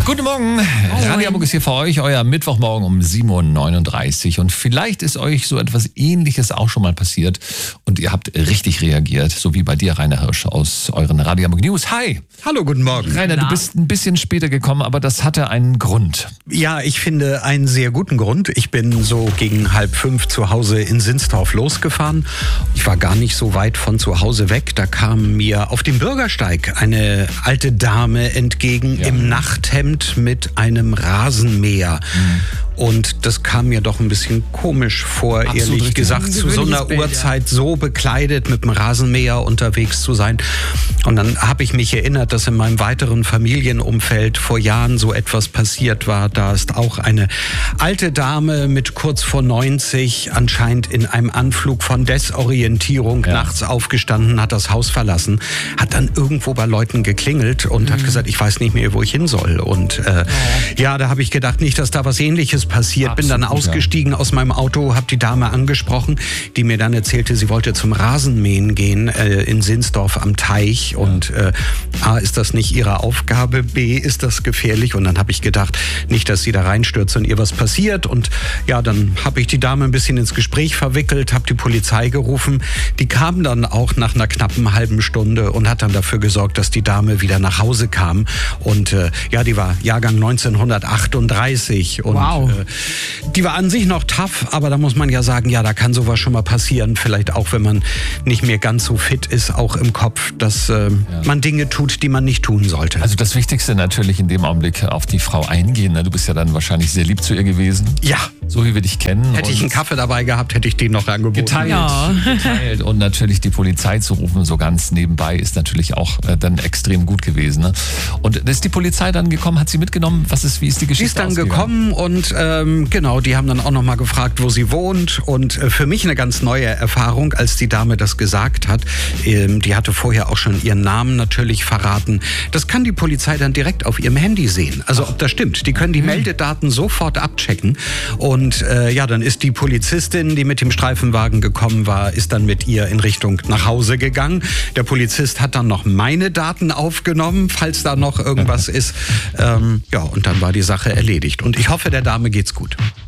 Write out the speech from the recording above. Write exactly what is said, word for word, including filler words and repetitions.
Guten Morgen, Radio Hamburg ist hier für euch, euer Mittwochmorgen um sieben Uhr neununddreißig. Und vielleicht ist euch so etwas Ähnliches auch schon mal passiert und ihr habt richtig reagiert, so wie bei dir, Rainer Hirsch aus euren Radio Hamburg News. Hi! Hallo, guten Morgen. Rainer, du bist ein bisschen später gekommen, aber das hatte einen Grund. Ja, ich finde einen sehr guten Grund. Ich bin so gegen halb fünf zu Hause in Sinsdorf losgefahren. Ich war gar nicht so weit von zu Hause weg. Da kam mir auf dem Bürgersteig eine alte Dame entgegen, ja, im Nachthemd mit einem Rasenmäher. Mhm. Und das kam mir doch ein bisschen komisch vor, Absolut ehrlich richtig. gesagt, zu so einer Bild, Uhrzeit ja. so bekleidet mit dem Rasenmäher unterwegs zu sein. Und dann habe ich mich erinnert, dass in meinem weiteren Familienumfeld vor Jahren so etwas passiert war. Da ist auch eine alte Dame mit kurz vor neunzig anscheinend in einem Anflug von Desorientierung ja. nachts aufgestanden, hat das Haus verlassen, hat dann irgendwo bei Leuten geklingelt und mhm. hat gesagt, ich weiß nicht mehr, wo ich hin soll. Und äh, oh. ja, da habe ich gedacht, nicht, dass da was Ähnliches passiert. Absolut, bin dann ausgestiegen ja. aus meinem Auto, habe die Dame angesprochen, die mir dann erzählte, sie wollte zum Rasenmähen gehen äh, in Sinsdorf am Teich. Ja. Und äh, A, ist das nicht ihre Aufgabe, B, ist das gefährlich. Und dann habe ich gedacht, nicht, dass sie da reinstürzt und ihr was passiert. Und ja, dann habe ich die Dame ein bisschen ins Gespräch verwickelt, habe die Polizei gerufen. Die kam dann auch nach einer knappen halben Stunde und hat dann dafür gesorgt, dass die Dame wieder nach Hause kam. Und äh, ja, die war Jahrgang neunzehnhundertachtunddreißig. Und wow. äh, die war an sich noch tough, aber da muss man ja sagen, ja, da kann sowas schon mal passieren. Vielleicht auch, wenn man nicht mehr ganz so fit ist, auch im Kopf, dass äh, ja. man Dinge tut, die man nicht tun sollte. Also das Wichtigste natürlich in dem Augenblick auf die Frau eingehen. Ne? Du bist ja dann wahrscheinlich sehr lieb zu ihr gewesen. Ja. So wie wir dich kennen. Hätte ich einen Kaffee dabei gehabt, hätte ich den noch angeboten. Geteilt, ja. geteilt. Und natürlich die Polizei zu rufen, so ganz nebenbei, ist natürlich auch äh, dann extrem gut gewesen. Ne? Und ist die Polizei dann gekommen, hat sie mitgenommen? Was ist, wie ist die Geschichte? Sie ist dann ausgegangen? gekommen und ähm, genau, die haben dann auch noch mal gefragt, wo sie wohnt. Und äh, für mich eine ganz neue Erfahrung, als die Dame das gesagt hat. Ähm, die hatte vorher auch schon ihren Namen natürlich verraten. Das kann die Polizei dann direkt auf ihrem Handy sehen. Also ob das stimmt. Die können die Meldedaten sofort abchecken. Und äh, ja, dann ist die Polizistin, die mit dem Streifenwagen gekommen war, ist dann mit ihr in Richtung nach Hause gegangen. Der Polizist hat dann noch meine Daten aufgenommen, falls da noch irgendwas ist. Ähm, ja, und dann war die Sache erledigt. Und ich hoffe, der Dame geht's gut.